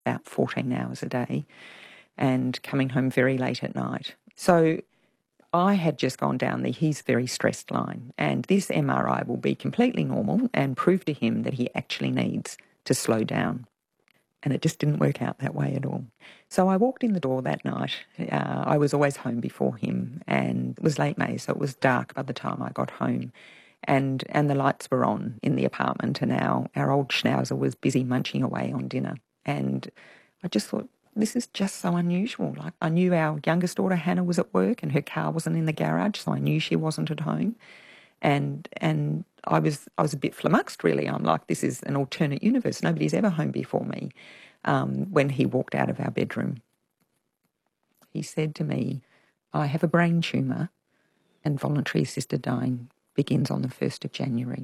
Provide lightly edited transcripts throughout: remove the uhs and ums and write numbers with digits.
about 14 hours a day and coming home very late at night. So I had just gone down the he's very stressed line, and this MRI will be completely normal and prove to him that he actually needs to slow down. And it just didn't work out that way at all. So I walked in the door that night. I was always home before him, and it was late May, so it was dark by the time I got home. And the lights were on in the apartment, and our old schnauzer was busy munching away on dinner. And I just thought, this is just so unusual. Like, I knew our youngest daughter, Hannah, was at work and her car wasn't in the garage, so I knew she wasn't at home. And I was a bit flummoxed, really. I'm like, this is an alternate universe. Nobody's ever home before me. When he walked out of our bedroom, he said to me, I have a brain tumour and voluntary assisted dying begins on the 1st of January.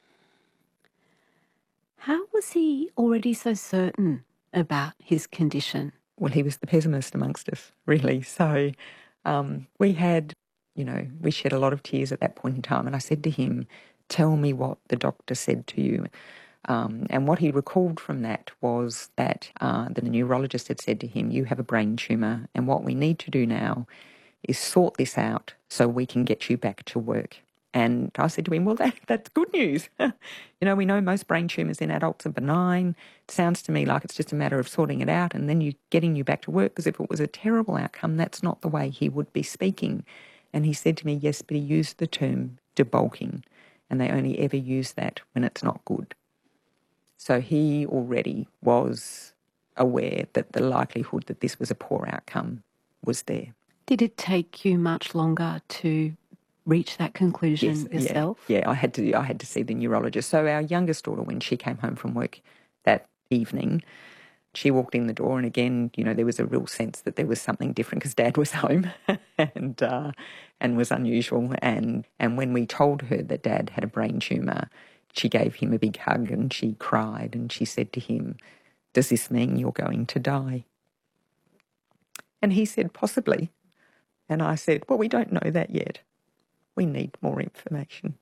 How was he already so certain about his condition? Well, he was the pessimist amongst us, really. So we had, we shed a lot of tears at that point in time. And I said to him, tell me what the doctor said to you. And what he recalled from that was that the neurologist had said to him, you have a brain tumour, and what we need to do now is sort this out so we can get you back to work. And I said to him, well, that's good news. We know most brain tumours in adults are benign. It sounds to me like it's just a matter of sorting it out and then getting you back to work, because if it was a terrible outcome, that's not the way he would be speaking. And he said to me, yes, but he used the term debulking, and they only ever use that when it's not good. So he already was aware that the likelihood that this was a poor outcome was there. Did it take you much longer to reach that conclusion yourself? Yeah, I had to see the neurologist. So our youngest daughter, when she came home from work that evening, she walked in the door, and again, there was a real sense that there was something different because Dad was home and was unusual. And when we told her that Dad had a brain tumour, she gave him a big hug and she cried and she said to him, does this mean you're going to die? And he said, possibly. And I said, well, we don't know that yet. We need more information.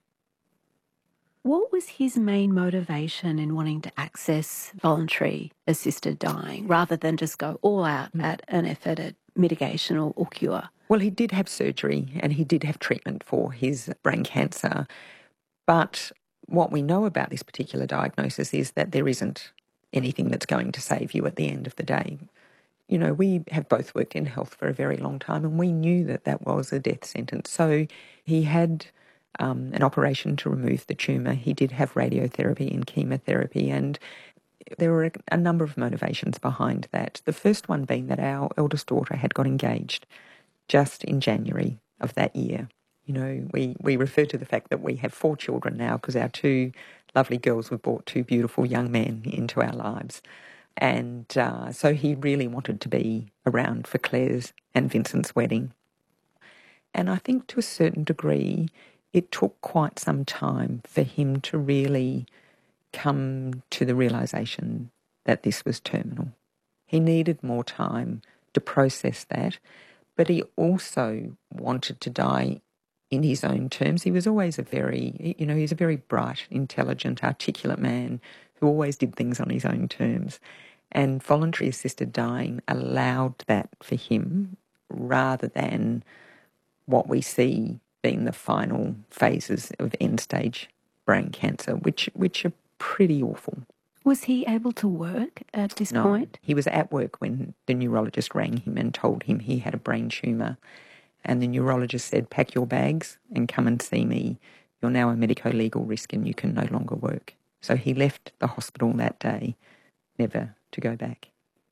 What was his main motivation in wanting to access voluntary assisted dying rather than just go all out at an effort at mitigation or cure? Well, he did have surgery and he did have treatment for his brain cancer. But what we know about this particular diagnosis is that there isn't anything that's going to save you at the end of the day. We have both worked in health for a very long time, and we knew that that was a death sentence. So he had an operation to remove the tumour. He did have radiotherapy and chemotherapy, and there were a number of motivations behind that. The first one being that our eldest daughter had got engaged just in January of that year. We refer to the fact that we have 4 children now because our 2 lovely girls have brought 2 beautiful young men into our lives. And so he really wanted to be around for Claire's and Vincent's wedding. And I think to a certain degree, it took quite some time for him to really come to the realisation that this was terminal. He needed more time to process that, but he also wanted to die in his own terms. He was always he's a very bright, intelligent, articulate man who always did things on his own terms. And voluntary assisted dying allowed that for him rather than what we see being the final phases of end-stage brain cancer, which are pretty awful. Was he able to work at this point? He was at work when the neurologist rang him and told him he had a brain tumour. And the neurologist said, pack your bags and come and see me. You're now a medico-legal risk and you can no longer work. So he left the hospital that day, never to go back.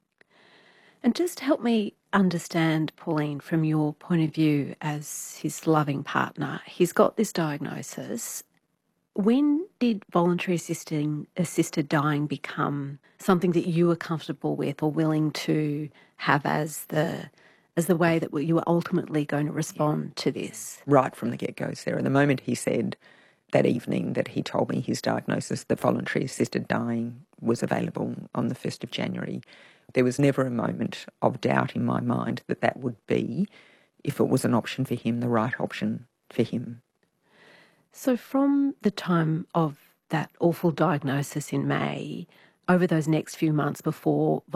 And just help me understand, Pauline, from your point of view as his loving partner. He's got this diagnosis. When did voluntary assisted dying become something that you were comfortable with or willing to have as the way that you were ultimately going to respond to this? Right from the get-go, Sarah. The moment he said that evening that he told me his diagnosis, that voluntary assisted dying was available on the 1st of January, there was never a moment of doubt in my mind that that would be, if it was an option for him, the right option for him. So from the time of that awful diagnosis in May, over those next few months before